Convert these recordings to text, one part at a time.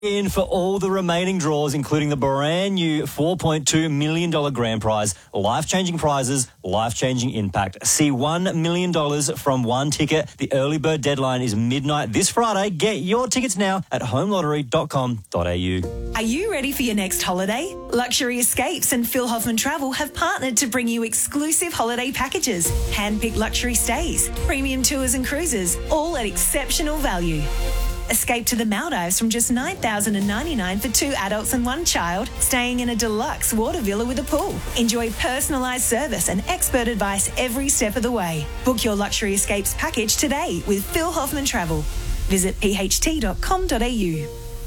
In for all the remaining draws, including the brand new $4.2 million grand prize, life-changing prizes, life-changing impact. See $1 million from one ticket. The early bird deadline is midnight this Friday. Get your tickets now at homelottery.com.au. Are you ready for your next holiday? Luxury Escapes and Phil Hoffman Travel have partnered to bring you exclusive holiday packages, hand-picked luxury stays, premium tours and cruises, all at exceptional value. Escape to the Maldives from just $9,099 for 2 adults and 1 child, staying in a deluxe water villa with a pool. Enjoy personalised service and expert advice every step of the way. Book your Luxury Escapes package today with Phil Hoffman Travel. Visit pht.com.au.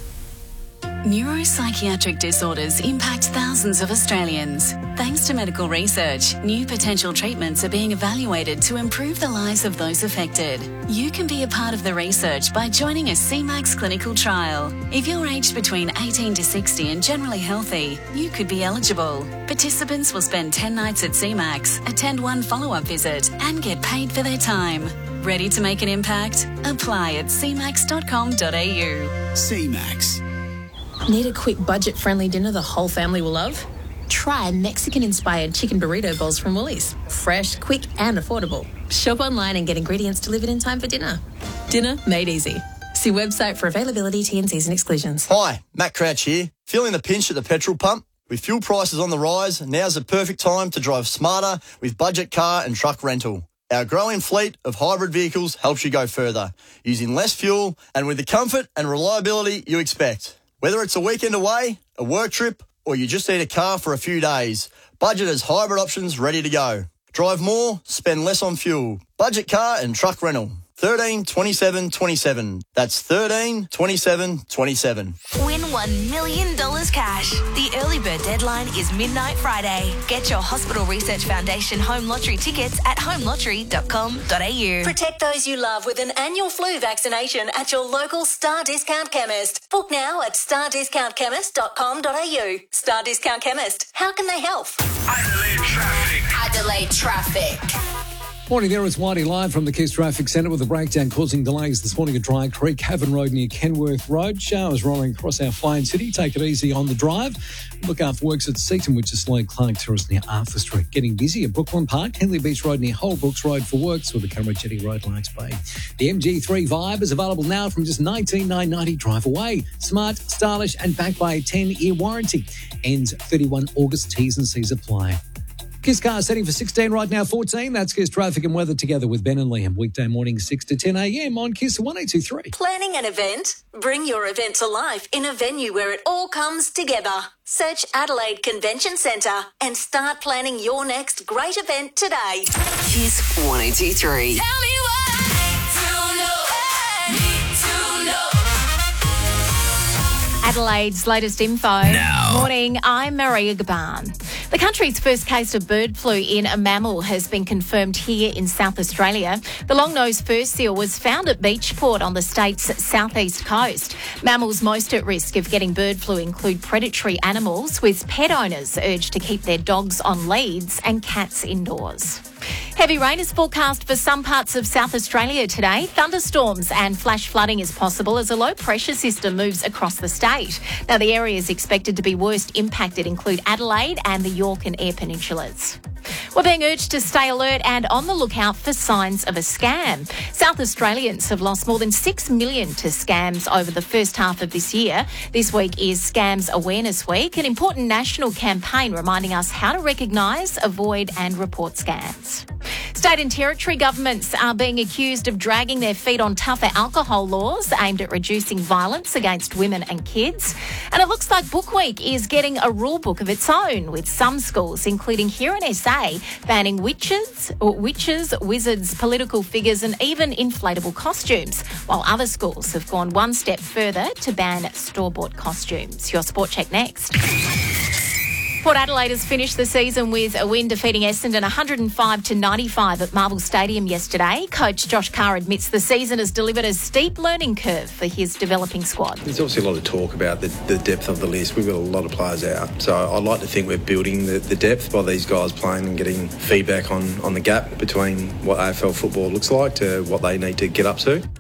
Neuropsychiatric disorders impact thousands of Australians. Thanks to medical research, new potential treatments are being evaluated to improve the lives of those affected. You can be a part of the research by joining a CMAX clinical trial. If you're aged between 18 to 60 and generally healthy, you could be eligible. Participants will spend 10 nights at CMAX, attend 1 follow-up visit and get paid for their time. Ready to make an impact? Apply at cmax.com.au. CMAX. Need a quick budget-friendly dinner the whole family will love? Try Mexican-inspired chicken burrito bowls from Woolies. Fresh, quick and affordable. Shop online and get ingredients delivered in time for dinner. Dinner made easy. See website for availability, T&Cs and exclusions. Hi, Matt Crouch here. Feeling the pinch at the petrol pump? With fuel prices on the rise, now's the perfect time to drive smarter with budget car and truck rental. Our growing fleet of hybrid vehicles helps you go further, using less fuel and with the comfort and reliability you expect. Whether it's a weekend away, a work trip, or you just need a car for a few days, Budget has hybrid options ready to go. Drive more, spend less on fuel. Budget car and truck rental. 13 27 27. That's 13 27 27. Win $1 million cash. The early bird deadline is midnight Friday. Get your Hospital Research Foundation home lottery tickets at homelottery.com.au. Protect those you love with an annual flu vaccination at your local Star Discount Chemist. Book now at stardiscountchemist.com.au. Star Discount Chemist. How can they help? Adelaide traffic. Morning there, it's Whitey live from the KISS Traffic Centre with a breakdown causing delays this morning at Dry Creek, Haven Road near Kenworth Road. Showers rolling across our fine city. Take it easy on the drive. Look after works at Seaton, which is Sloane Clark Terrace near Arthur Street. Getting busy at Brooklyn Park, Henley Beach Road near Holbrooks Road for works with the Camera Jetty Road, Larks Bay. The MG3 Vibe is available now from just $19,990. Drive away. Smart, stylish and backed by a 10-year warranty. Ends 31 August. T's and C's apply. KISS car setting for 16 right now, 14. That's KISS traffic and weather together with Ben and Liam. Weekday morning 6 to 10 a.m. on KISS 1823. Planning an event? Bring your event to life in a venue where it all comes together. Search Adelaide Convention Centre and start planning your next great event today. KISS 1823. Tell me what I need to know. Adelaide's latest info. Now. Morning, I'm Maria Gaban. The country's first case of bird flu in a mammal has been confirmed here in South Australia. The long-nosed fur seal was found at Beachport on the state's southeast coast. Mammals most at risk of getting bird flu include predatory animals, with pet owners urged to keep their dogs on leads and cats indoors. Heavy rain is forecast for some parts of South Australia today. Thunderstorms and flash flooding is possible as a low pressure system moves across the state. Now, the areas expected to be worst impacted include Adelaide and the York and Eyre Peninsulas. We're being urged to stay alert and on the lookout for signs of a scam. South Australians have lost more than $6 million to scams over the first half of this year. This week is Scams Awareness Week, an important national campaign reminding us how to recognise, avoid and report scams. State and territory governments are being accused of dragging their feet on tougher alcohol laws aimed at reducing violence against women and kids. And it looks like Book Week is getting a rule book of its own, with some schools, including here in SA, banning witches, wizards, political figures and even inflatable costumes, while other schools have gone one step further to ban store-bought costumes. Your Sport Check next. Port Adelaide has finished the season with a win, defeating Essendon 105-95 at Marvel Stadium yesterday. Coach Josh Carr admits the season has delivered a steep learning curve for his developing squad. There's obviously a lot of talk about the depth of the list. We've got a lot of players out. So I'd like to think we're building the depth by these guys playing and getting feedback on the gap between what AFL football looks like to what they need to get up to.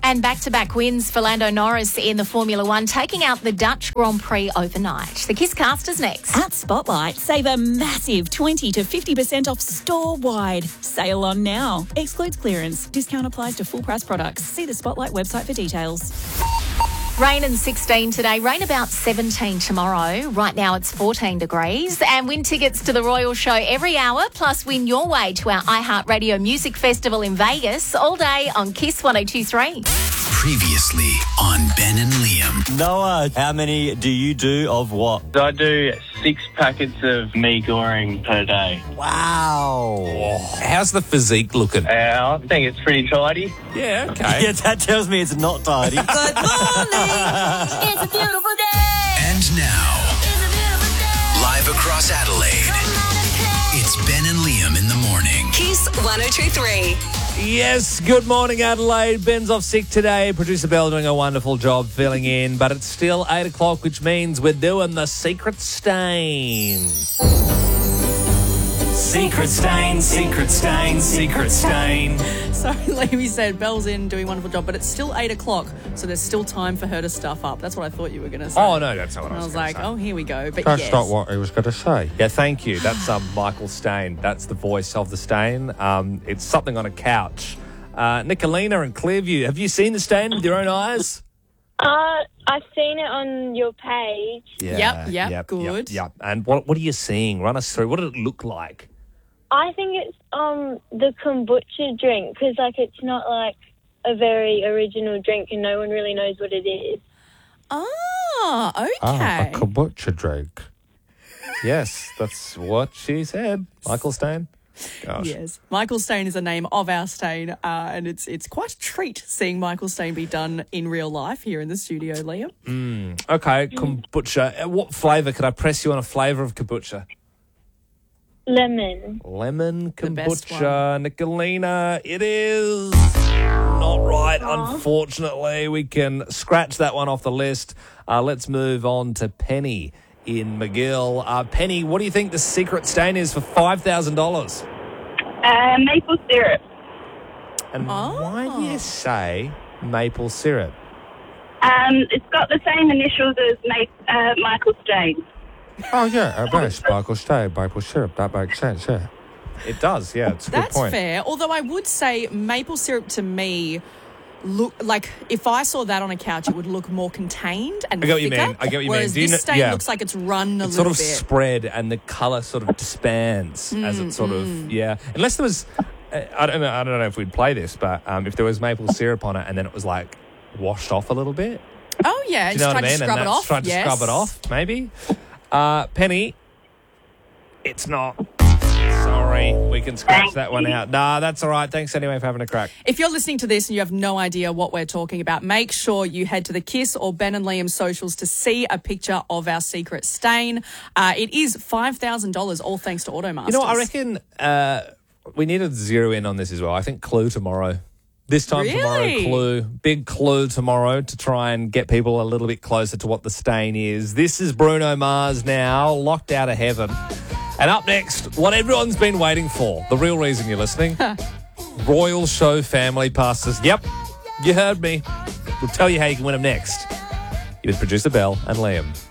And back-to-back wins for Lando Norris in the Formula One, taking out the Dutch Grand Prix overnight. The Kiss Cast is next. At Spotlight, save a massive 20 to 50% off store-wide. Sale on now. Excludes clearance. Discount applies to full-price products. See the Spotlight website for details. Rain and 16 today, rain about 17 tomorrow. Right now it's 14 degrees. And win tickets to the Royal Show every hour, plus win your way to our iHeartRadio Music Festival in Vegas all day on Kiss 102.3. Previously on Ben and Liam. Noah, how many do you do of what? I do 6 packets of mee goreng per day. Wow. How's the physique looking? I think it's pretty tidy. Yeah, okay. Yeah, that tells me it's not tidy. Good morning. It's a beautiful day. And now, live across Adelaide, it's Ben and Liam in the morning. Kiss 102.3. Yes, good morning, Adelaide. Ben's off sick today. Producer Belle doing a wonderful job filling in, but it's still 8 o'clock, which means we're doing the Secret Stain. Secret stain, secret stain, secret stain. Sorry, Liam said Belle's in doing a wonderful job, but it's still 8 o'clock, so there's still time for her to stuff up. That's what I thought you were going to say. Oh, no, that's not what and I was like, gonna say. oh, here we go. But That's yes. not what I was going to say. Yeah, thank you. That's Michael Stain. That's the voice of the Stain. It's something on a couch. Nicolina in Clearview, have you seen the Stain with your own eyes? I've seen it on your page. Yep, good. Yep. And what are you seeing? Run us through. What did it look like? I think it's the kombucha drink because it's not like a very original drink and no one really knows what it is. Ah, okay. A kombucha drink. Yes, that's what she said. Michael Stain. Gosh. Yes, Michael Stain is the name of our Stain, and it's quite a treat seeing Michael Stain be done in real life here in the studio, Liam. Okay, kombucha. What flavour? Could I press you on a flavour of kombucha? Lemon. Lemon kombucha. Nicolina, it is not right, unfortunately. We can scratch that one off the list. Let's move on to Penny in McGill. Penny, what do you think the secret stain is for $5,000? Maple syrup. And why do you say maple syrup? It's got the same initials as Michael Stain. Oh, yeah, best Michael Stain, maple syrup. That makes sense, yeah. It does, yeah. It's a good point. That's fair. Although I would say maple syrup to me look like if I saw that on a couch, it would look more contained and I get what you thicker, mean. I get what you whereas mean. this stain looks like it's run a it's little sort of bit. spread and the colour sort of disbands as it sort of, Unless there was, I don't know if we'd play this, but if there was maple syrup on it and then it was like washed off a little bit. Oh, yeah. Do you know what I mean? To scrub it off. Tried to scrub it off, maybe. Penny, it's not. Sorry, we can scratch that one out. Nah, that's all right. Thanks anyway for having a crack. If you're listening to this and you have no idea what we're talking about, make sure you head to the Kiss or Ben and Liam socials to see a picture of our secret stain. It is $5,000, all thanks to Automasters. You know, I reckon we need to zero in on this as well. I think Clue tomorrow. This time tomorrow, Clue. Big Clue tomorrow to try and get people a little bit closer to what the stain is. This is Bruno Mars now, Locked Out of Heaven. And up next, what everyone's been waiting for, the real reason you're listening, Royal Show family passes. Yep, you heard me. We'll tell you how you can win them next. You're with Producer Belle and Liam.